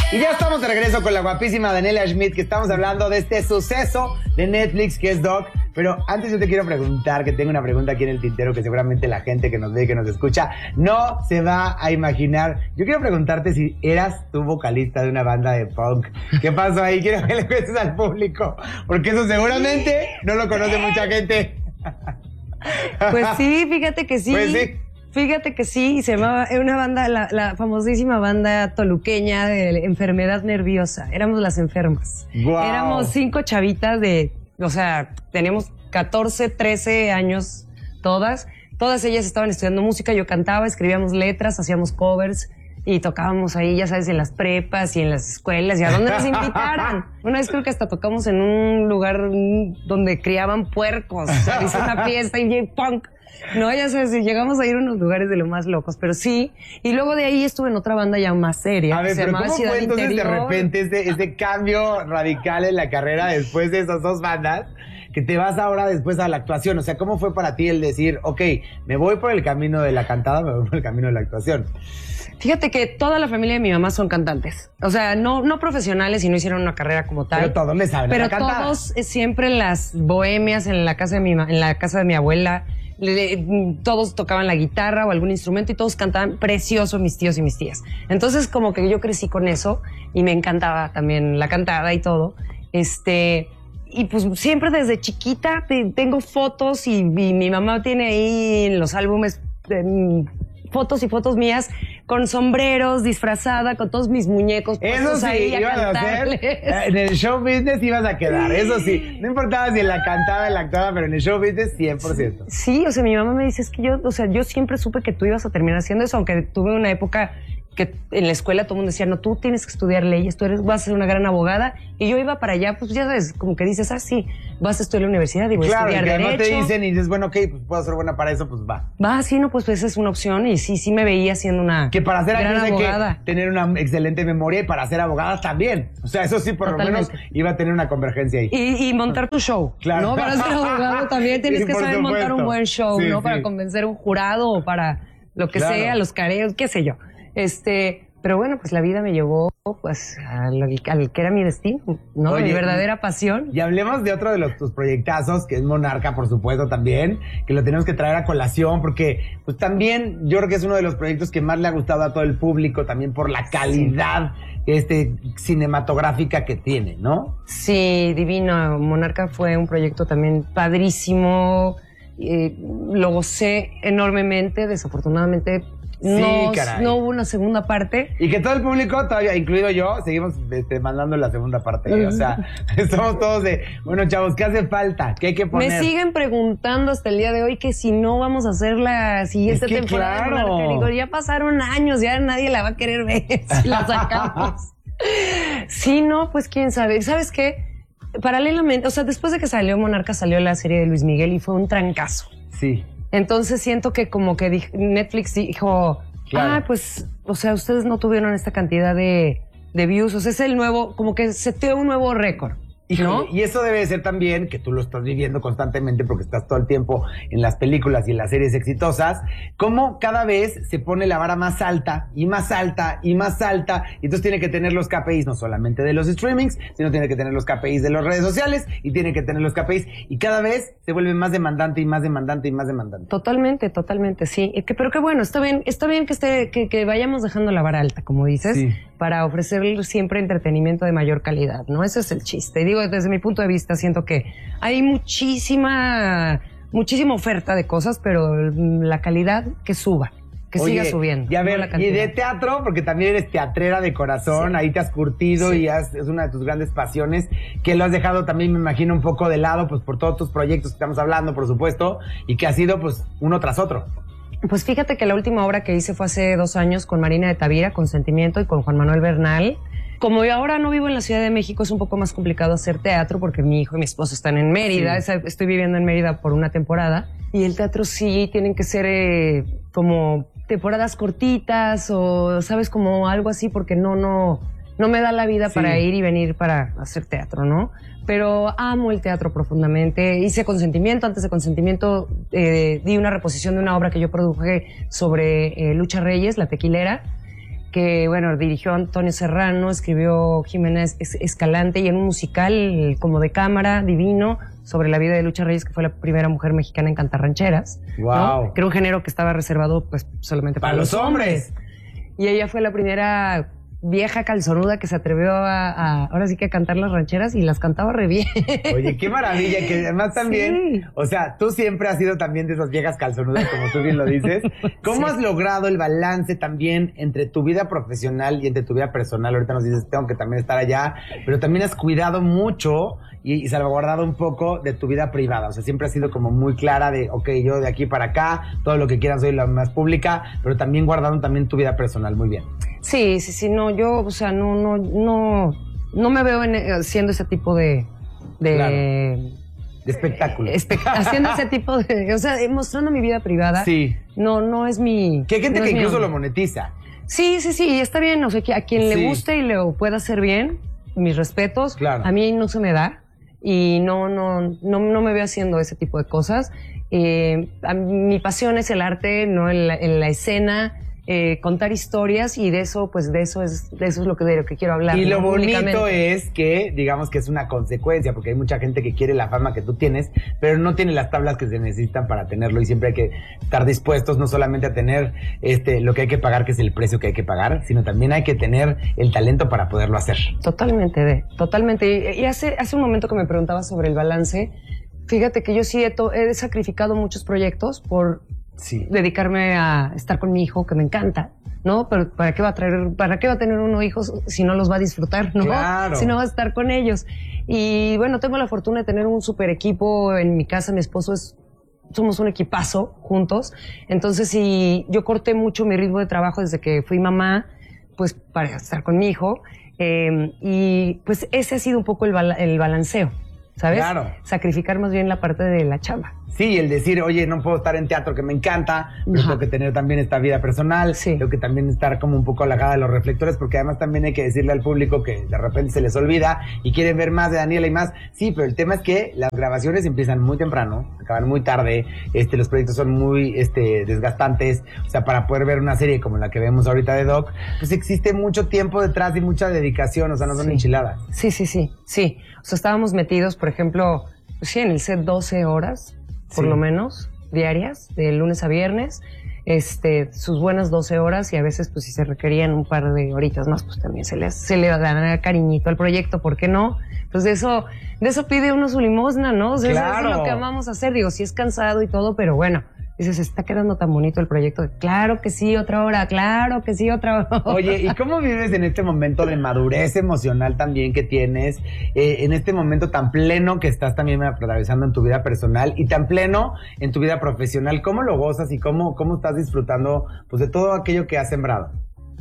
Y ya estamos de regreso con la guapísima Daniela Schmidt, que estamos hablando de este suceso de Netflix que es Doc. Pero antes yo te quiero preguntar, que tengo una pregunta aquí en el tintero que seguramente la gente que nos ve y que nos escucha no se va a imaginar. Yo quiero preguntarte si eras tú vocalista de una banda de punk. ¿Qué pasó ahí? Quiero que le cuentes al público, porque eso seguramente no lo conoce mucha gente. Pues sí, fíjate que sí. Pues sí. Fíjate que sí, se llamaba, era una banda, la famosísima banda toluqueña de enfermedad nerviosa. Éramos las enfermas. Wow. Éramos 5 chavitas o sea, teníamos 14, 13 años todas. Todas ellas estaban estudiando música, yo cantaba, escribíamos letras, hacíamos covers y tocábamos ahí, ya sabes, en las prepas y en las escuelas y a donde nos invitaran. Una vez creo que hasta tocamos en un lugar donde criaban puercos, o sea, hice una fiesta y punk. No, ya sabes, llegamos a ir a unos lugares de lo más locos, pero sí. Y luego de ahí estuve en otra banda ya más seria. A ver, pero ¿cómo fue entonces de repente ese cambio radical en la carrera después de esas dos bandas? Que te vas ahora después a la actuación. O sea, ¿cómo fue para ti el decir, ok, me voy por el camino de la cantada, me voy por el camino de la actuación? Fíjate que toda la familia de mi mamá son cantantes. O sea, no profesionales y no hicieron una carrera como tal. Pero todos le saben Pero la cantada. Todos siempre en las bohemias, en la casa de mi abuela, todos tocaban la guitarra o algún instrumento y todos cantaban precioso, mis tíos y mis tías. Entonces como que yo crecí con eso y me encantaba también la cantada y todo. Y pues siempre desde chiquita tengo fotos y mi mamá tiene ahí en los álbumes fotos y fotos mías con sombreros, disfrazada, con todos mis muñecos. Eso sí, ibas a hacer. En el show business ibas a quedar, eso sí. No importaba si en la cantada, en la actuada, pero en el show business 100%. Sí, o sea, mi mamá me dice, es que yo siempre supe que tú ibas a terminar haciendo eso, aunque tuve una época que en la escuela todo el mundo decía, no, tú tienes que estudiar leyes, vas a ser una gran abogada. Y yo iba para allá, pues ya sabes, como que dices, sí, vas a estudiar en la universidad y voy a estudiar Derecho. Claro, que no te dicen y dices, bueno, ok, pues puedo ser buena para eso, pues va. Sí, no, pues esa es una opción y sí me veía siendo una que para ser gran abogada. Hay que tener una excelente memoria y para ser abogada también. O sea, eso sí, por Totalmente. lo menos iba a tener una convergencia ahí. Y montar tu show, claro. ¿no? Para ser abogado también tienes que saber montar un buen show, sí, ¿no? Sí. Para convencer a un jurado o para lo que sea, los careos, qué sé yo. Pero bueno, pues la vida me llevó pues al que era mi destino, ¿no? Oye, mi verdadera pasión. Y hablemos de otro de tus proyectazos, que es Monarca, por supuesto, también, que lo tenemos que traer a colación, porque pues también yo creo que es uno de los proyectos que más le ha gustado a todo el público, también por la calidad cinematográfica que tiene, ¿no? Sí, divino. Monarca fue un proyecto también padrísimo, lo gocé enormemente, desafortunadamente no hubo una segunda parte. Y que todo el público, todavía, incluido yo, seguimos mandando la segunda parte. O sea, estamos todos bueno, chavos, ¿qué hace falta? ¿Qué hay que poner? Me siguen preguntando hasta el día de hoy que si no vamos a hacer la siguiente temporada. Claro. De Monarca. Digo, ya pasaron años, ya nadie la va a querer ver si la sacamos. Sí, no, pues quién sabe. ¿Sabes qué? Paralelamente, o sea, después de que salió Monarca, salió la serie de Luis Miguel y fue un trancazo. Sí. Entonces siento que como que Netflix dijo, claro. Pues, o sea, ustedes no tuvieron esta cantidad de views, o sea, es el nuevo, como que seteó un nuevo récord. ¿No? Y eso debe ser también, que tú lo estás viviendo constantemente porque estás todo el tiempo en las películas y en las series exitosas, cómo cada vez se pone la vara más alta y más alta y más alta, y entonces tiene que tener los KPIs no solamente de los streamings, sino tiene que tener los KPIs de las redes sociales y tiene que tener los KPIs, y cada vez se vuelve más demandante y más demandante y más demandante. Totalmente, sí. Pero qué bueno, está bien que vayamos dejando la vara alta, como dices, sí, para ofrecer siempre entretenimiento de mayor calidad, ¿no? Ese es el chiste. Y digo, desde mi punto de vista, siento que hay muchísima oferta de cosas, pero la calidad que suba, que siga subiendo. Y a ver, y de teatro, porque también eres teatrera de corazón, sí, ahí te has curtido, sí, y es una de tus grandes pasiones, que lo has dejado también, me imagino, un poco de lado, pues por todos tus proyectos que estamos hablando, por supuesto, y que ha sido pues uno tras otro. Pues fíjate que la última obra que hice fue hace 2 años con Marina de Tavira, Consentimiento, y con Juan Manuel Bernal. Como yo ahora no vivo en la Ciudad de México, es un poco más complicado hacer teatro porque mi hijo y mi esposo están en Mérida. Sí. Estoy viviendo en Mérida por una temporada. Y el teatro sí tienen que ser como temporadas cortitas o, ¿sabes? Como algo así porque no me da la vida, sí, para ir y venir para hacer teatro, ¿no? Pero amo el teatro profundamente. Hice Consentimiento. Antes de Consentimiento di una reposición de una obra que yo produje sobre Lucha Reyes, La Tequilera. que, bueno, dirigió Antonio Serrano, escribió Jiménez Escalante, y en un musical como de cámara, divino, sobre la vida de Lucha Reyes, que fue la primera mujer mexicana en cantar rancheras. Wow. ¿No? Que era un género que estaba reservado pues solamente para los hombres. Y ella fue la primera vieja calzonuda que se atrevió ahora sí que a cantar las rancheras, y las cantaba re bien. Oye, qué maravilla, que además también, Sí. o sea, tú siempre has sido también de esas viejas calzonudas, como tú bien lo dices. ¿Cómo has logrado el balance también entre tu vida profesional y entre tu vida personal? Ahorita nos dices, tengo que también estar allá, pero también has cuidado mucho y salvaguardado un poco de tu vida privada. O sea, siempre has sido como muy clara de, ok, yo de aquí para acá, todo lo que quieran soy la más pública, pero también guardando también tu vida personal. Muy bien. Sí, no, yo, o sea, no me veo haciendo ese tipo de Claro. De espectáculo. haciendo ese tipo de, o sea, mostrando mi vida privada. Sí. No es mi. Que hay gente no que es mi incluso onda. lo monetiza. Sí, está bien, o sea, que a quien Sí. le guste y le pueda hacer bien, mis respetos. Claro. A mí no se me da y no me veo haciendo ese tipo de cosas. Mi pasión es el arte, no en la escena. Contar historias, y de eso es lo que quiero hablar. Y lo ¿no? bonito Públicamente. es que, digamos que es una consecuencia, porque hay mucha gente que quiere la fama que tú tienes, pero no tiene las tablas que se necesitan para tenerlo, y siempre hay que estar dispuestos no solamente a tener lo que hay que pagar, que es el precio que hay que pagar, sino también hay que tener el talento para poderlo hacer. Totalmente. Y hace un momento que me preguntabas sobre el balance, fíjate que yo sí he sacrificado muchos proyectos por Sí. dedicarme a estar con mi hijo, que me encanta, ¿no? Pero ¿para qué va a tener uno hijos si no los va a disfrutar, ¿no? Claro. Si no va a estar con ellos. Y bueno, tengo la fortuna de tener un super equipo en mi casa. Mi esposo somos un equipazo juntos. Entonces, si yo corté mucho mi ritmo de trabajo desde que fui mamá, pues para estar con mi hijo. Y pues ese ha sido un poco el balanceo, ¿sabes? Claro. Sacrificar más bien la parte de la chamba. Sí, el decir, oye, no puedo estar en teatro, que me encanta, pero Ajá. tengo que tener también esta vida personal, Sí. tengo que también estar como un poco alejada de los reflectores, porque además también hay que decirle al público que de repente se les olvida y quieren ver más de Daniela y más. Sí, pero el tema es que las grabaciones empiezan muy temprano, acaban muy tarde, los proyectos son muy desgastantes, o sea, para poder ver una serie como la que vemos ahorita de Doc, pues existe mucho tiempo detrás y mucha dedicación, o sea, no son Sí. enchiladas. Sí. O sea, estábamos metidos, por ejemplo, pues sí, en el set 12 horas, por Sí. lo menos, diarias, de lunes a viernes, sus buenas 12 horas, y a veces, pues si se requerían un par de horitas más, pues también se le da cariñito al proyecto, ¿por qué no? Pues de eso pide uno su limosna, ¿no? O sea, Claro. eso es lo que amamos hacer. Digo, sí es cansado y todo, pero bueno, dices, está quedando tan bonito el proyecto. Claro que sí, otra hora, claro que sí, otra hora. Oye, ¿y cómo vives en este momento de madurez emocional también que tienes? En este momento tan pleno que estás también atravesando en tu vida personal y tan pleno en tu vida profesional. ¿Cómo lo gozas y cómo estás disfrutando pues de todo aquello que has sembrado?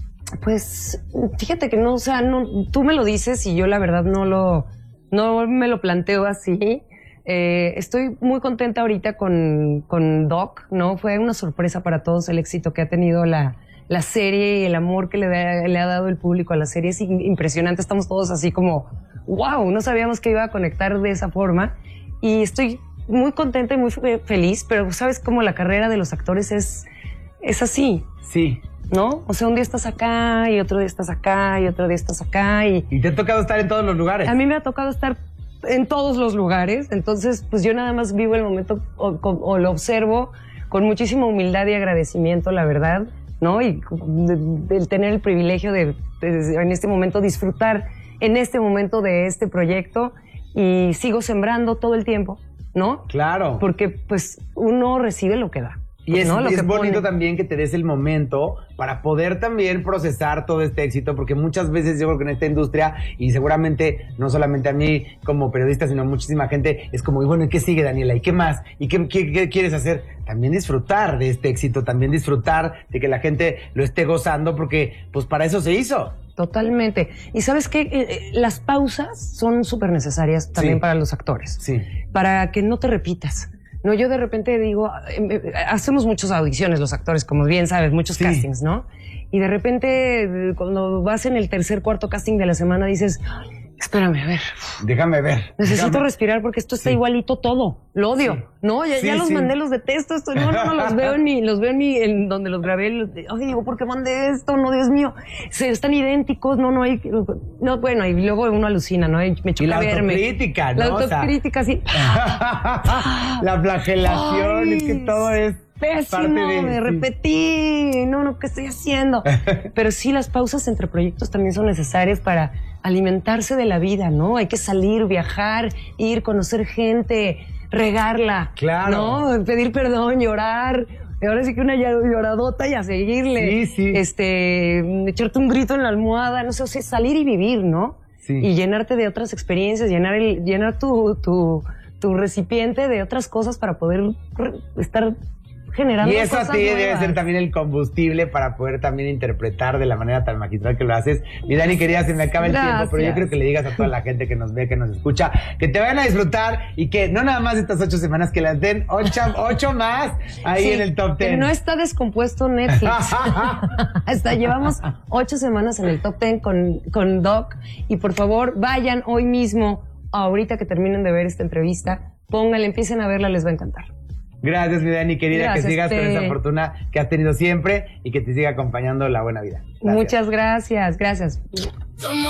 Pues fíjate que no, o sea, tú me lo dices y yo la verdad no me lo planteo así. Estoy muy contenta ahorita con Doc, ¿no? Fue una sorpresa para todos el éxito que ha tenido la serie y el amor que le ha dado el público a la serie. Es impresionante, estamos todos así como, wow, no sabíamos que iba a conectar de esa forma. Y estoy muy contenta y muy feliz, pero sabes cómo la carrera de los actores es así, Sí. ¿no? O sea, un día estás acá y otro día estás acá y otro día estás acá y Y te ha tocado estar en todos los lugares. a mí me ha tocado estar en todos los lugares, entonces pues yo nada más vivo el momento o lo observo con muchísima humildad y agradecimiento, la verdad, ¿no? Y del tener el privilegio de en este momento disfrutar en este momento de este proyecto, y sigo sembrando todo el tiempo, ¿no? Claro. Porque pues uno recibe lo que da. Y es, ¿no? Lo es que bonito pone. también que te des el momento para poder también procesar todo este éxito, porque muchas veces yo creo que en esta industria, y seguramente no solamente a mí como periodista, sino a muchísima gente, es como, y bueno, ¿y qué sigue, Daniela? ¿Y qué más? ¿Y qué quieres hacer? También disfrutar de este éxito, también disfrutar de que la gente lo esté gozando, porque pues para eso se hizo. Totalmente. Y sabes qué, las pausas son súper necesarias también Sí. para los actores, Sí. para que no te repitas. No, yo de repente digo, hacemos muchas audiciones los actores, como bien sabes, muchos Sí. castings, ¿no? Y de repente, cuando vas en el tercer, cuarto casting de la semana, dices, Espérame, a ver. Déjame ver. Necesito respirar porque esto está igualito todo. Lo odio. Sí. No, ya los Sí. mandé, los detesto. Esto, no, los veo en donde los grabé. Ay, digo, ¿por qué mandé esto? No, Dios mío. Están idénticos. No hay. No, bueno, y luego uno alucina, ¿no? Y me choca Y la verme. autocrítica, ¿no? La autocrítica, sí. La flagelación, Ay, es que todo es pésimo, parte de... me repetí, no, ¿qué estoy haciendo? Pero sí, las pausas entre proyectos también son necesarias para alimentarse de la vida, ¿no? Hay que salir, viajar, ir, conocer gente, regarla, Claro. ¿no? Pedir perdón, llorar. Ahora sí que una lloradota y a seguirle. Sí. Echarte un grito en la almohada, no sé, o sea, salir y vivir, ¿no? Sí. Y llenarte de otras experiencias, llenar tu recipiente de otras cosas para poder estar generando Y eso a cosas ti debe nuevas. ser también el combustible para poder también interpretar de la manera tan magistral que lo haces. Mi Dani, querida, se me acaba el tiempo, pero yo creo que le digas a toda la gente que nos ve, que nos escucha, que te vayan a disfrutar y que no nada más estas 8 semanas, que las den 8 más ahí Sí, en el top 10. Que no está descompuesto Netflix. Llevamos 8 semanas en el top 10 con Doc. Y por favor, vayan hoy mismo, ahorita que terminen de ver esta entrevista, pónganle, empiecen a verla, les va a encantar. Gracias, mi Dani, querida, Gracias, que sigas con Te. esa fortuna que has tenido siempre y que te siga acompañando la buena vida. Gracias. Muchas gracias.